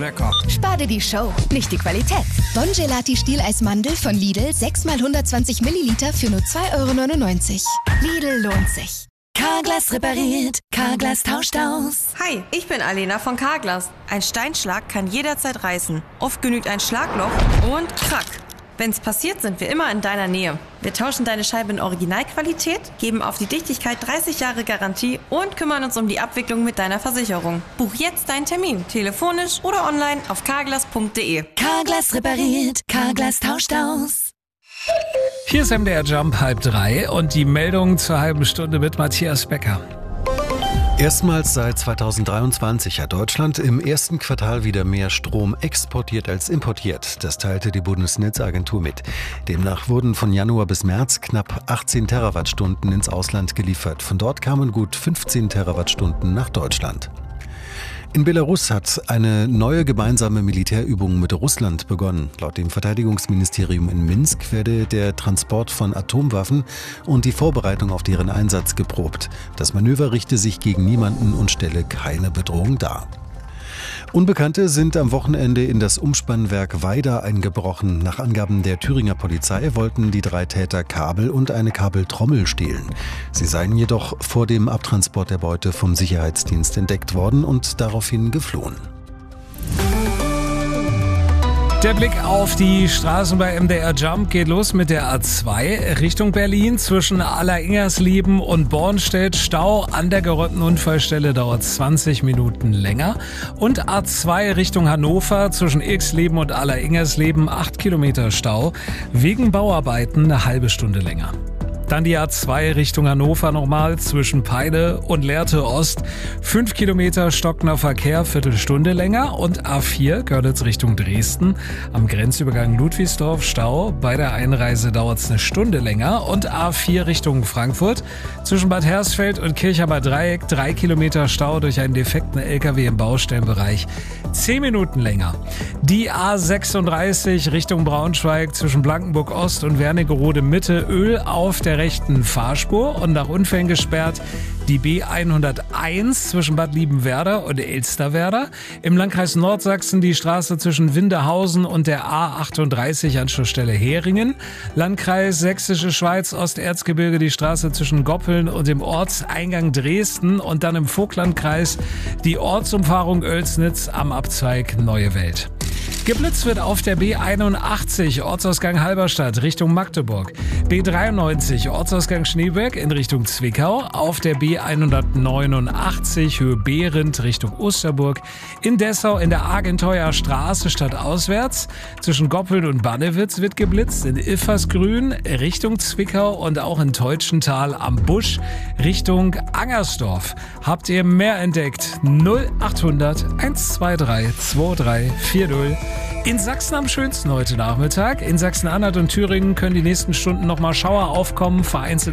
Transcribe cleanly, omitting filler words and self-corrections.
Specker. Spar dir die Show, nicht die Qualität. Bon Gelati Stieleismandel von Lidl 6 x 120 Milliliter für nur 2,99 €. Lidl lohnt sich. Carglass repariert, Carglass tauscht aus. Hi, ich bin Alena von Carglass. Ein Steinschlag kann jederzeit reißen. Oft genügt ein Schlagloch und krack. Wenn's passiert, sind wir immer in deiner Nähe. Wir tauschen deine Scheibe in Originalqualität, geben auf die Dichtigkeit 30 Jahre Garantie und kümmern uns um die Abwicklung mit deiner Versicherung. Buch jetzt deinen Termin, telefonisch oder online auf carglass.de. Carglass repariert, Carglass tauscht aus. Hier ist MDR Jump 2:30 und die Meldung zur halben Stunde mit Matthias Becker. Erstmals seit 2023 hat Deutschland im ersten Quartal wieder mehr Strom exportiert als importiert. Das teilte die Bundesnetzagentur mit. Demnach wurden von Januar bis März knapp 18 Terawattstunden ins Ausland geliefert. Von dort kamen gut 15 Terawattstunden nach Deutschland. In Belarus hat eine neue gemeinsame Militärübung mit Russland begonnen. Laut dem Verteidigungsministerium in Minsk werde der Transport von Atomwaffen und die Vorbereitung auf deren Einsatz geprobt. Das Manöver richte sich gegen niemanden und stelle keine Bedrohung dar. Unbekannte sind am Wochenende in das Umspannwerk Weida eingebrochen. Nach Angaben der Thüringer Polizei wollten die 3 Täter Kabel und eine Kabeltrommel stehlen. Sie seien jedoch vor dem Abtransport der Beute vom Sicherheitsdienst entdeckt worden und daraufhin geflohen. Der Blick auf die Straßen bei MDR Jump geht los mit der A2 Richtung Berlin. Zwischen Alleringersleben und Bornstedt Stau. An der geräumten Unfallstelle dauert 20 Minuten länger. Und A2 Richtung Hannover zwischen Irxleben und Alleringersleben 8 Kilometer Stau. Wegen Bauarbeiten eine halbe Stunde länger. Dann die A2 Richtung Hannover nochmal zwischen Peine und Lehrte Ost. 5 Kilometer stockender Verkehr, Viertelstunde länger. Und A4 Görlitz Richtung Dresden. Am Grenzübergang Ludwigsdorf Stau. Bei der Einreise dauert es eine Stunde länger. Und A4 Richtung Frankfurt. Zwischen Bad Hersfeld und Kirchheimer Dreieck 3 Kilometer Stau durch einen defekten LKW im Baustellenbereich. 10 Minuten länger. Die A36 Richtung Braunschweig zwischen Blankenburg Ost und Wernigerode Mitte. Öl auf der rechten Fahrspur und nach Unfällen gesperrt die B101 zwischen Bad Liebenwerda und Elsterwerda. Im Landkreis Nordsachsen die Straße zwischen Windehausen und der A38 Anschlussstelle Heringen. Landkreis Sächsische Schweiz Osterzgebirge die Straße zwischen Goppeln und dem Ortseingang Dresden und dann im Vogtlandkreis die Ortsumfahrung Oelsnitz am Abzweig Neue Welt. Geblitzt wird auf der B81 Ortsausgang Halberstadt Richtung Magdeburg. B93 Ortsausgang Schneeberg in Richtung Zwickau. Auf der B189 Höhe Behrendt Richtung Osterburg. In Dessau in der Argenteuer Straße stadtauswärts. Zwischen Goppeln und Bannewitz wird geblitzt. In Ilfersgrün Richtung Zwickau und auch in Teutschental am Busch Richtung Angersdorf. Habt ihr mehr entdeckt? 0800 123 2340. In Sachsen am schönsten heute Nachmittag. In Sachsen-Anhalt und Thüringen können die nächsten Stunden nochmal Schauer aufkommen, vereinzelt